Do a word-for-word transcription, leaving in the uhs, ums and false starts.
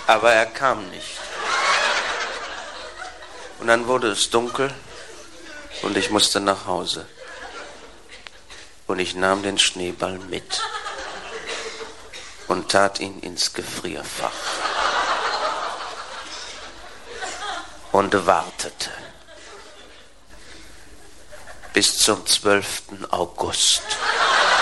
Aber er kam nicht. Und dann wurde es dunkel und ich musste nach Hause. Und ich nahm den Schneeball mit und tat ihn ins Gefrierfach und wartete bis zum zwölften August.